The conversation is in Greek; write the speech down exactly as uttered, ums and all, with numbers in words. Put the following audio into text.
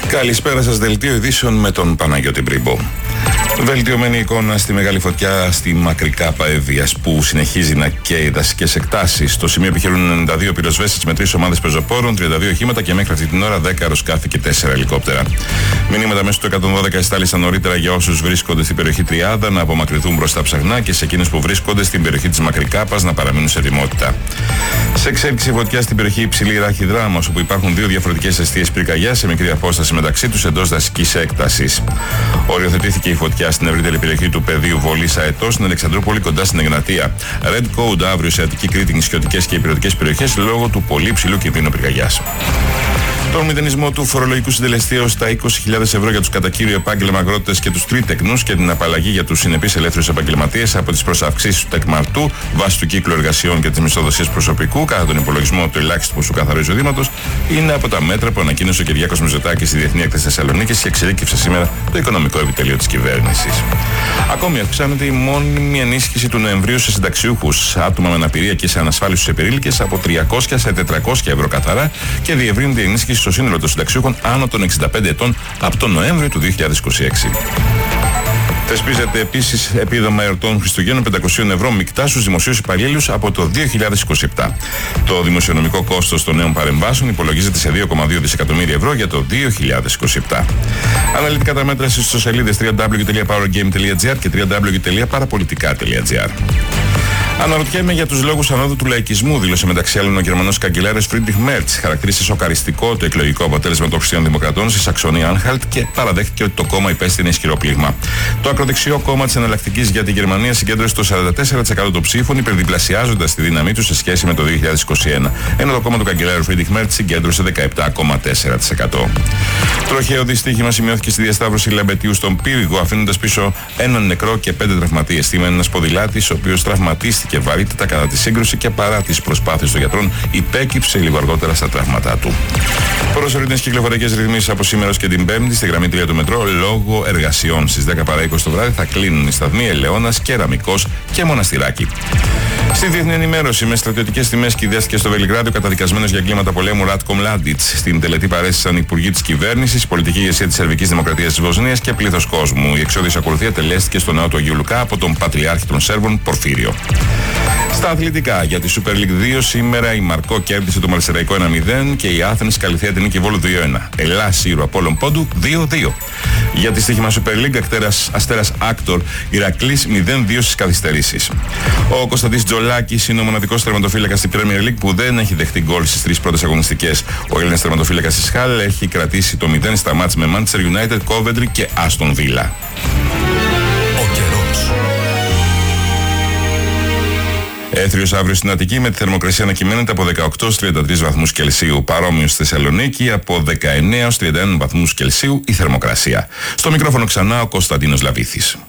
Καλησπέρα σας, δελτίο ειδήσεων με τον Παναγιώτη Μπρίμπο. Βελτιωμένη εικόνα στη μεγάλη φωτιά στη Μακρικάπα Εύβοιας που συνεχίζει να καίει δασικές εκτάσεις. Στο σημείο επιχειρούν ενενήντα δύο πυροσβέστες με τρεις ομάδες πεζοπόρων, τριάντα δύο οχήματα και μέχρι αυτή την ώρα δέκα αεροσκάφη και τέσσερα ελικόπτερα. Μηνύματα μέσω του εκατόν δώδεκα εστάλησαν νωρίτερα για όσους βρίσκονται στην περιοχή Τριάδα να απομακρυνθούν προς τα ψαχνά και σε εκείνους που βρίσκονται στην περιοχή της Μακρικάπας να παραμείνουν σε ετοιμότητα. Σε εξέλιξη φωτιά στην περιοχή Υψηλή Ράχη Δράμος, όπου υπάρχουν δύο διαφορετικές εστίες πυρκαγιάς σε μικρή απόσταση μεταξύ τους εντός δασικής έκτασης. Οριοθετήθηκε η φωτιά στην ευρύτερη περιοχή του πεδίου Βολής Αετός στην Αλεξανδρούπολη κοντά στην Εγνατία. Red Code αύριο σε Αττική, Κρήτη, νησιωτικές και υπηρετικές περιοχές λόγω του πολύ ψηλού κινδύνου πυρκαγιάς. Τον μηδενισμό του φορολογικού συντελεστή ως τα είκοσι χιλιάδες ευρώ για τους κατά κύριο επάγγελμα αγρότες και τους τρίτεκνους και την απαλλαγή για τους συνεπείς ελεύθερους επαγγελματίες από τις προσαυξήσεις του τεκμαρτού βάσει του κύκλου εργασιών και της μισθοδοσίας προσωπικού κατά τον υπολογισμό του ελάχιστου ποσού καθαρού εισοδήματος είναι από τα μέτρα που ανακοίνωσε ο Κυριάκος Μητσοτάκης στη Διεθνή Έκθεση Θεσσαλονίκης και εξελίκευσε σήμερα το οικονομικό επιτελείο της κυβέρνησης. Ακόμη αυξάνεται η μόνιμη ενίσχυση του Νοεμβρίου σε συνταξιούχους, άτομα με αναπηρία και σε ανασφάλιστους επερίλικες από τριακόσια σε τετρακόσια ευρώ καθαρά και διευρύνεται η ενίσχυση στο σύνολο των συνταξιούχων άνω των εξήντα πέντε ετών από τον Νοέμβριο του δύο χιλιάδες είκοσι έξι. Θεσπίζεται επίσης επίδομα εορτών Χριστουγέννων πεντακόσια ευρώ μεικτά στους δημοσίους υπαλλήλους από το δύο χιλιάδες είκοσι επτά. Το δημοσιονομικό κόστος των νέων παρεμβάσεων υπολογίζεται σε δύο κόμμα δύο δισεκατομμύρια ευρώ για το δύο χιλιάδες είκοσι επτά. Αναλυτικά τα μέτρα στις ιστοσελίδες double-u double-u double-u τελεία powergame τελεία gr και double-u double-u double-u τελεία parapolitica τελεία gr. Αναρωτιέμαι για τους λόγους ανόδου του λαϊκισμού, δήλωσε μεταξύ άλλων ο Γερμανός καγκελάριος Φρίντριχ Μέρτς. Χαρακτήρισε σοκαριστικό το εκλογικό αποτέλεσμα των Χριστιανοδημοκρατών στη Σαξονία Άνχαλτ και παραδέχτηκε ότι το κόμμα υπέστεινε ισχυρό πλήγμα. Το ακροδεξιό κόμμα της Εναλλακτικής για τη Γερμανία συγκέντρωσε το σαράντα τέσσερα τοις εκατό των ψήφων, υπερδιπλασιάζοντας τη δύναμή του σε σχέση με το δύο χιλιάδες είκοσι ένα. Ενώ το κόμμα του καγκελάριου Φρίντριχ Μέρτς συγκέντρωσε δεκαεπτά κόμμα τέσσερα τοις εκατό. Τροχαίο δυστύχημα σημειώθηκε στη διασταύρωση Λεμπετίου στον Πύργο, αφήνοντας πίσω έναν νεκρό και πέντε τραυματίες. Θύμενε ένας ποδηλάτης, ο οποίος τραυματίστηκε και βαρύτητα κατά τη σύγκρουση και παρά τις προσπάθειες των γιατρών υπέκυψε λίγο αργότερα στα τραύματά του. Προσωρινές κυκλοφοριακές ρυθμίσεις από σήμερα και την Πέμπτη στη γραμμή τρία του μετρό λόγω εργασιών. Στις δέκα παρά είκοσι το βράδυ θα κλείνουν οι σταθμοί Ελαιώνας, Κεραμικός και Μοναστηράκι. Στη διεθνή ενημέρωση, με στρατιωτικές τιμές κυδεύτηκε στο Βελιγράδιο καταδικασμένος για εγκλήματα πολέμου Ράτκο Μλάντιτς. Στην τελετή παρέστησαν υπουργοί της κυβέρνησης, πολιτική ηγεσία της Σερβικής Δημοκρατίας της Βοσνίας και πλήθος κόσμου. Η εξώδης ακολουθία τελέστηκε στο ναό του Αγίου Λουκά από τον Πατριάρχη των Σέρβων Πορφύριο. Στα αθλητικά, για τη Super League δύο, σήμερα η Μαρκό κέρδισε το Μαρσεραϊκό ένα μηδέν και η Άθενς καλυθέα την νίκη Βόλου δύο ένα. Ελλάς Ήρου Απόλλων Πόντου δύο δύο. Για τη στοίχημα Super League, Ακτέρας, Αστέρας Άκτορ Ηρακλής μηδέν δύο στις καθυστερήσεις. Ο Κωνσταντής Τζολάκης είναι ο μοναδικός τερματοφύλακας στην Premier League που δεν έχει δεχτεί γκολ στις τρεις πρώτες αγωνιστικές. Ο Έλληνας τερματοφύλακας της Χάλ έχει κρατήσει το μηδέν στα μάτς με Manchester United, Coventry και Aston Villa. Έθριος αύριο στην Αττική με τη θερμοκρασία να κυμαίνεται από δεκαοκτώ έως τριάντα τρεις βαθμούς Κελσίου. Παρόμοιο στη Θεσσαλονίκη από δεκαεννέα έως τριάντα ένα βαθμούς Κελσίου η θερμοκρασία. Στο μικρόφωνο ξανά ο Κωνσταντίνος Λαβίθης.